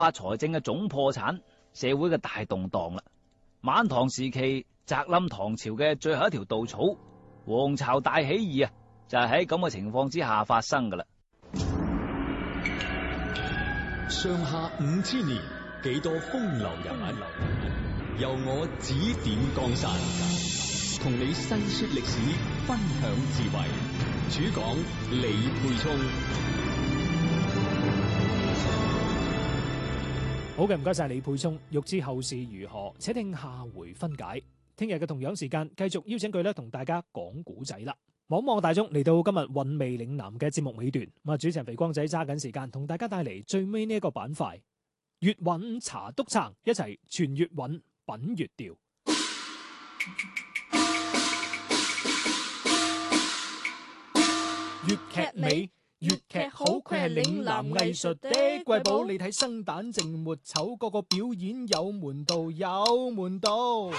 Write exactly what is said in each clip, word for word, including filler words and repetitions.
財政嘅總破產，社會嘅大動盪啦。晚唐時期砸冧唐朝嘅最後一條稻草，黃巢大起義啊，就係喺咁嘅情況之下發生噶啦。 上下五千年，幾多風流人物，由我指點江山，同你細說歷史，分享智慧。主講李沛聰。 好嘅，唔該晒李沛聰。欲知後事如何，且聽下回分解。聽日嘅同樣時間，繼續邀請佢咧同大家講古仔啦。望望大眾嚟到今日韻味嶺南嘅節目尾段，咁啊主持人肥光仔揸緊時間同大家帶嚟最尾呢一個板塊，粵韻茶督撐，一齊傳粵韻品粵調。粵劇美，粵劇好，佢係嶺南藝術的瑰寶。你睇生旦淨末丑，個個表演有門道，有門道。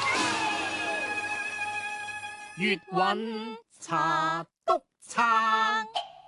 粵韻茶督撐。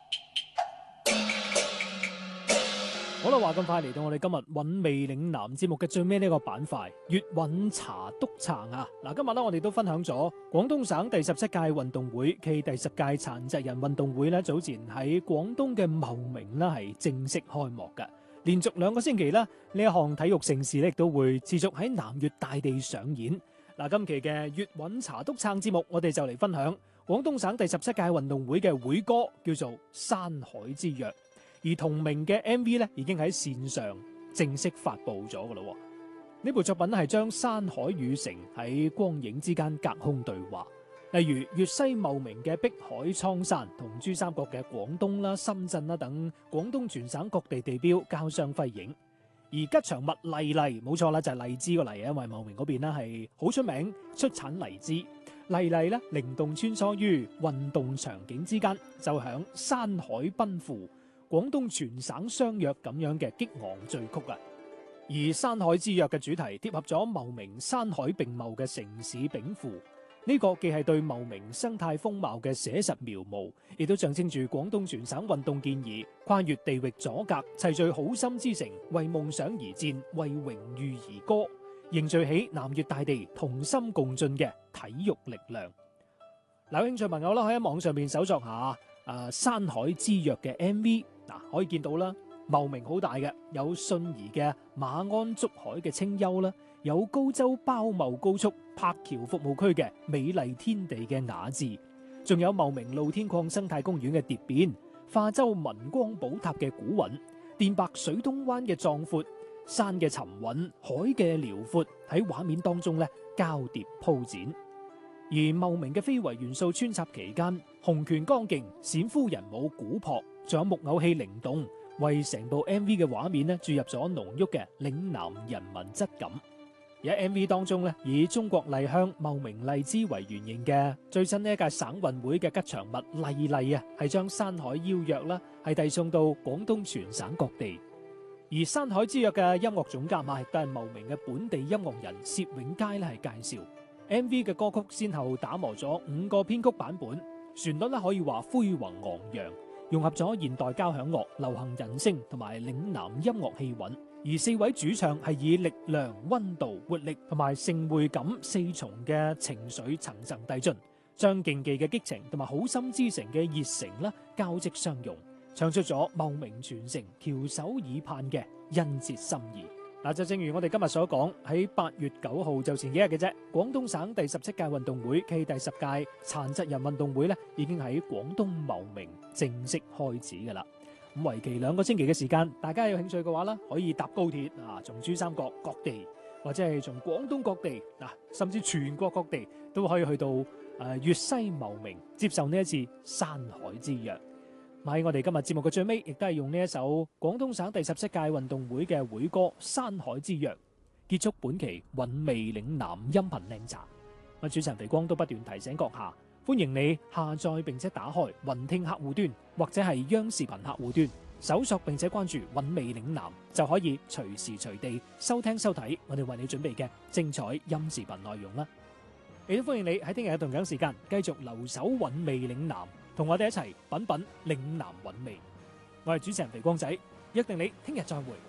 好啦，話咁快嚟到我哋今日韻味嶺南節目嘅最尾呢個板塊，粵韻茶督撐啊！嗱，今日咧我哋都分享咗廣東省第十七屆運動會暨第十屆殘疾人運動會咧，早前喺廣東嘅茂名啦係正式開幕嘅。連續兩個星期咧，呢一項體育盛事咧亦都會持續喺南粵大地上演。嗱，今期嘅粵韻茶督撐節目，我哋就嚟分享廣東省第十七屆運動會嘅會歌，叫做《山海之約》。而同名嘅 M V 咧，已經喺線上正式發佈咗噶啦。呢部作品係將山海與城喺光影之間隔空對話，例如粵西茂名嘅碧海蒼山同珠三角嘅廣東啦、深圳啦等廣東全省各地地標交相輝映。而吉祥物荔荔，冇錯啦，就係荔枝個荔，因為茂名嗰邊咧係好出名出產荔枝。荔荔咧靈動穿梭於運動場景之間，就響山海奔赴，廣東全省相約咁樣嘅激昂序曲啊！而山海之約嘅主題貼合咗茂名山海並茂嘅城市稟賦，呢個既係對茂名生態風貌嘅寫實描摹，亦都象徵住廣東全省運動健兒跨越地域阻隔，齊聚好心之城，為夢想而戰，為榮譽而歌，凝聚起南粵大地同心共進嘅體育力量。有興趣朋友啦，可以喺網上面搜索下誒山海之約嘅 M V。嗱，可以見到啦，茂名好大嘅，有信宜嘅馬鞍竹海嘅清幽啦，有高州包茂高速柏橋服務區嘅美麗天地嘅雅致，仲有茂名露天礦生態公園嘅蝶變，化州文光寶塔嘅古韻，電白水東灣嘅壯闊，山嘅沉穩，海嘅遼闊，喺畫面當中咧交疊鋪展。而茂名嘅非遺元素穿插期間，洪拳剛勁，冼夫人舞古樸，仲有木偶戲靈動，為成部 M V 嘅畫面咧注入咗濃郁嘅嶺南人文質感。而喺 M V 當中咧，以中國麗鄉茂名荔枝為原型嘅最新呢一屆省運會嘅吉祥物荔荔啊，係將山海邀約啦，係遞送到廣東全省各地。而山海之約嘅音樂總監啊，亦都係茂名嘅本地音樂人薛永佳咧，係介紹 M V 嘅歌曲先後打磨咗五個編曲版本，旋律咧可以話恢宏昂揚，融合咗現代交響樂、流行人聲同埋嶺南音樂氣韻。而四位主唱係以力量、溫度、活力同埋盛會感四重嘅情緒層層遞進，將競技嘅激情同埋好心之城嘅熱誠啦交織相融，唱出咗茂名全城翹首以盼嘅殷切心意。嗱，就正如我哋今日所講，喺八月九號就前幾日嘅啫，廣東省第十七屆運動會暨第十屆殘疾人運動會咧，已經喺廣東茂名正式開始噶啦。咁為期兩個星期嘅時間，大家有興趣嘅話咧，可以搭高鐵啊，從珠三角各地或者係從廣東各地嗱，甚至全國各地都可以去到誒粵西茂名接受呢一次山海之約。喺我哋今日節目嘅最尾，亦都係用呢一首廣東省第十七屆運動會嘅會歌《山海之約》結束本期韻味嶺南音頻靚茶。我主持人肥光都不斷提醒閣下，歡迎你下載並且打開雲聽客戶端或者係央視頻客戶端，搜索並且關注韻味嶺南，就可以隨時隨地收聽收睇我哋為你準備嘅精彩音視頻內容啦。亦都歡迎你喺聽日嘅同樣時間繼續留守韻味嶺南，同我哋一齊品品嶺南韻味。我係主持人肥光仔，約定你聽日再會。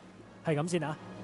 係咁先啊。